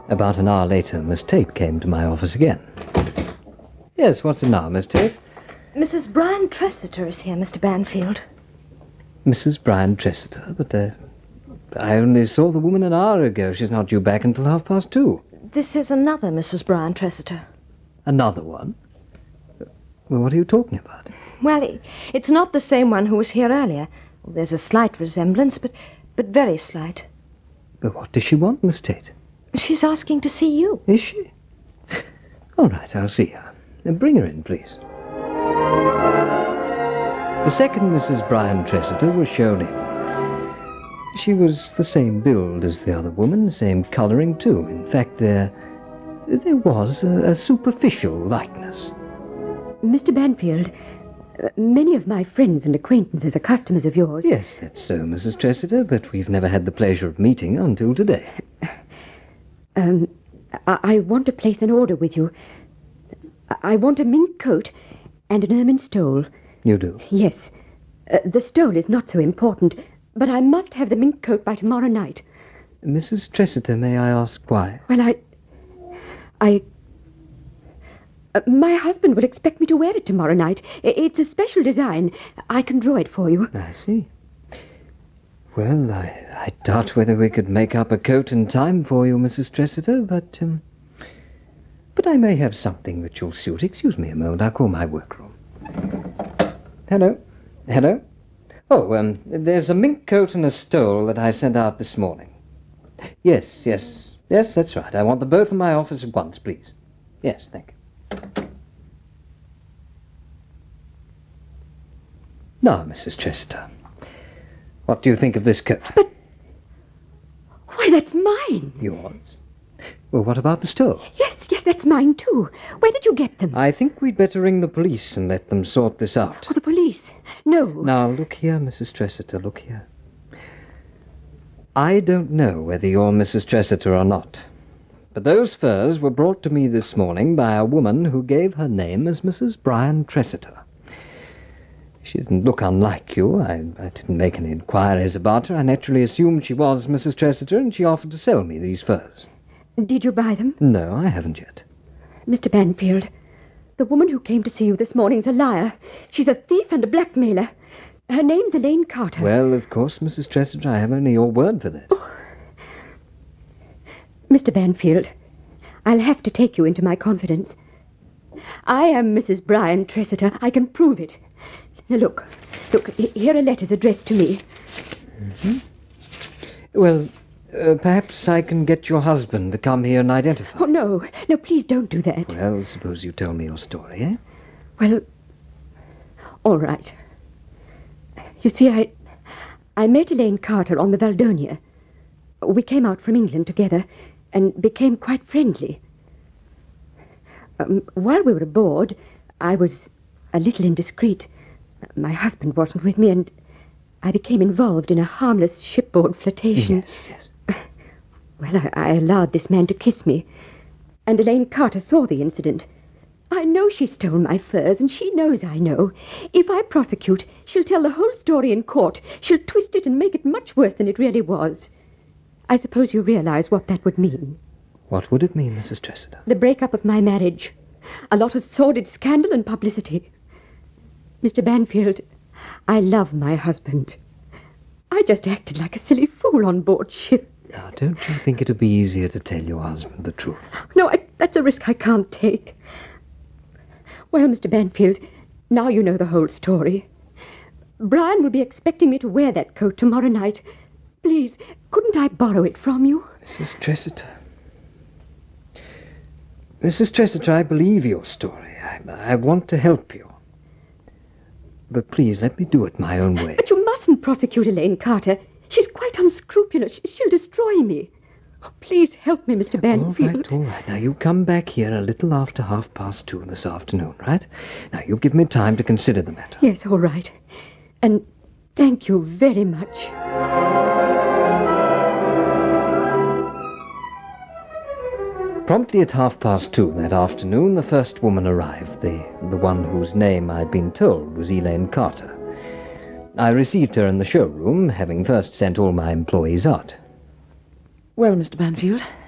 About an hour later, Miss Tate came to my office again. Yes, what's it now, Miss Tate? Mrs. Brian Tressiter is here, Mr. Banfield. Mrs. Brian Tressiter? But, I only saw the woman an hour ago. She's not due back until 2:30. This is another Mrs. Brian Tressiter. Another one? Well, what are you talking about? Well, it's not the same one who was here earlier. There's a slight resemblance, but very slight. But what does she want, Miss Tate? She's asking to see you. Is she? All right, I'll see her. Bring her in, please. The second Mrs. Brian Tressiter was shown in. She was the same build as the other woman, same colouring, too. In fact, there was a superficial likeness. Mr. Banfield, many of my friends and acquaintances are customers of yours. Yes, that's so, Mrs. Tressiter, but we've never had the pleasure of meeting until today. I want to place an order with you. I want a mink coat and an ermine stole. You do? Yes. The stole is not so important, but I must have the mink coat by tomorrow night. Mrs. Tressiter, may I ask why? Well, my husband will expect me to wear it tomorrow night. It's a special design. I can draw it for you. I see. Well, I doubt whether we could make up a coat in time for you, Mrs. Tressiter, but I may have something which will suit. Excuse me a moment. I'll call my workroom. Hello? Hello? Oh, there's a mink coat and a stole that I sent out this morning. Yes, that's right. I want them both in my office at once, please. Yes, thank you. Now, Mrs. Tressiter, what do you think of this coat? But, why, that's mine. Yours? Well, what about the stole? Yes, that's mine too. Where did you get them? I think we'd better ring the police and let them sort this out. Oh, the police? No. Now, look here, Mrs. Tressiter, look here. I don't know whether you're Mrs. Tressiter or not, but those furs were brought to me this morning by a woman who gave her name as Mrs. Brian Tressiter. She didn't look unlike you. I didn't make any inquiries about her. I naturally assumed she was Mrs. Tressiter, and she offered to sell me these furs. Did you buy them? No, I haven't yet. Mr. Banfield, the woman who came to see you this morning's a liar. She's a thief and a blackmailer. Her name's Elaine Carter. Well, of course, Mrs. Tressiter, I have only your word for this. Oh. Mr. Banfield, I'll have to take you into my confidence. I am Mrs. Brian Tressiter. I can prove it. Now, look, here are letters addressed to me. Mm-hmm. Well, perhaps I can get your husband to come here and identify. Oh, no, please don't do that. Well, suppose you tell me your story, eh? Well, all right. You see, I met Elaine Carter on the Valdonia. We came out from England together and became quite friendly. While we were aboard, I was a little indiscreet. My husband wasn't with me, and I became involved in a harmless shipboard flirtation. Yes. Well, I allowed this man to kiss me, and Elaine Carter saw the incident. I know she stole my furs, and she knows I know. If I prosecute, she'll tell the whole story in court. She'll twist it and make it much worse than it really was. I suppose you realize what that would mean. What would it mean, Mrs. Tressiter? The breakup of my marriage. A lot of sordid scandal and publicity. Mr. Banfield, I love my husband. I just acted like a silly fool on board ship. Now, don't you think it'd be easier to tell your husband the truth? No, that's a risk I can't take. Well, Mr. Banfield, now you know the whole story. Brian will be expecting me to wear that coat tomorrow night. Please, couldn't I borrow it from you? Mrs. Tressiter. Mrs. Tressiter, I believe your story. I want to help you. But please, let me do it my own way. But you mustn't prosecute Elaine Carter. She's quite unscrupulous. She'll destroy me. Oh, please help me, Mr. Banfield. All right. Now, you come back here a little after 2:30 this afternoon, right? Now, you give me time to consider the matter. Yes, all right. And thank you very much. Promptly at 2:30 that afternoon, the first woman arrived, the one whose name I'd been told was Elaine Carter. I received her in the showroom, having first sent all my employees out. Well, Mr. Banfield,